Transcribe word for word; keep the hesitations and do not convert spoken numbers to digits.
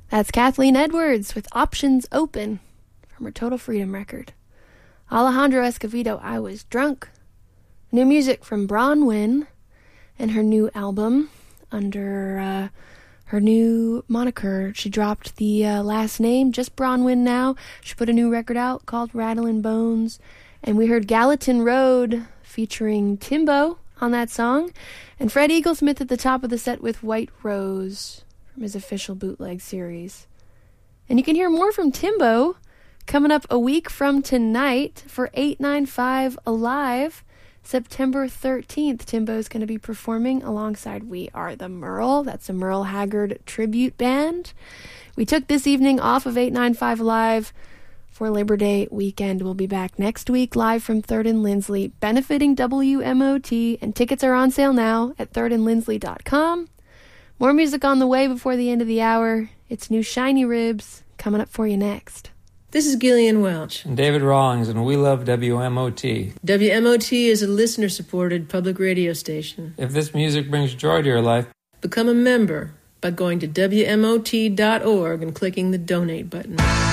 That's Kathleen Edwards with Options Open from her Total Freedom record. Alejandro Escovedo, I Was Drunk. New music from Bronwyn and her new album under uh, her new moniker. She dropped the uh, last name, just Bronwyn now. She put a new record out called Rattlin' Bones. And we heard Gallatin Road featuring Timbo on that song. And Fred Eaglesmith at the top of the set with White Rose from his official bootleg series. And you can hear more from Timbo coming up a week from tonight for eight ninety-five Alive, September thirteenth. Timbo's going to be performing alongside We Are the Merle. That's a Merle Haggard tribute band. We took this evening off of eight ninety-five Alive for Labor Day weekend. We'll be back next week live from third and Lindsley, benefiting W M O T, and tickets are on sale now at third and lindsley dot com. More music on the way before the end of the hour. It's new Shiny Ribs coming up for you next. This is Gillian Welch. And David Rawlings, and we love W M O T. W M O T is a listener-supported public radio station. If this music brings joy to your life, become a member by going to W M O T dot org and clicking the donate button.